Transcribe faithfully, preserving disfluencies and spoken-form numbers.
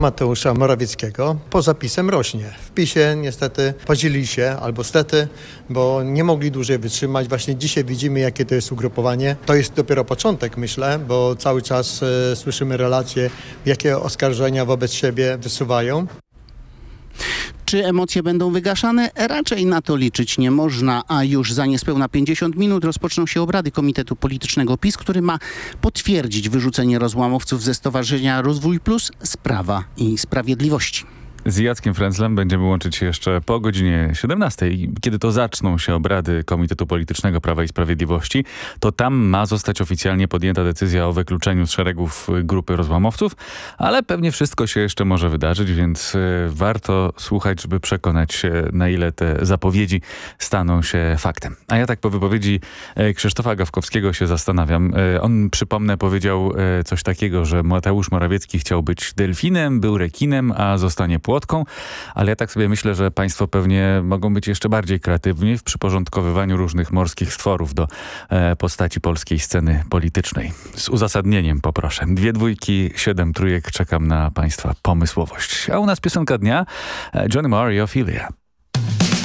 Mateusza Morawieckiego po zapisem rośnie. W PiSie niestety podzielili się, albo stety, bo nie mogli dłużej wytrzymać. Właśnie dzisiaj widzimy, jakie to jest ugrupowanie. To jest dopiero początek, myślę, bo cały czas e, słyszymy relacje, jakie oskarżenia wobec siebie wysuwają. Czy emocje będą wygaszane? Raczej na to liczyć nie można, a już za niespełna pięćdziesiąt minut rozpoczną się obrady Komitetu Politycznego PiS, który ma potwierdzić wyrzucenie rozłamowców ze Stowarzyszenia Rozwój Plus z Prawa i Sprawiedliwości. Z Jackiem Frędzlem będziemy łączyć się jeszcze po godzinie siedemnastej. Kiedy to zaczną się obrady Komitetu Politycznego Prawa i Sprawiedliwości, to tam ma zostać oficjalnie podjęta decyzja o wykluczeniu z szeregów grupy rozłamowców, ale pewnie wszystko się jeszcze może wydarzyć, więc warto słuchać, żeby przekonać się, na ile te zapowiedzi staną się faktem. A ja tak po wypowiedzi Krzysztofa Gawkowskiego się zastanawiam. On, przypomnę, powiedział coś takiego, że Mateusz Morawiecki chciał być delfinem, był rekinem, a zostanie płotką. Ale ja tak sobie myślę, że państwo pewnie mogą być jeszcze bardziej kreatywni w przyporządkowywaniu różnych morskich stworów do e, postaci polskiej sceny politycznej. Z uzasadnieniem poproszę. Dwie dwójki, siedem trójek. Czekam na państwa pomysłowość. A u nas piosenka dnia. Johnny Marr i Ophelia.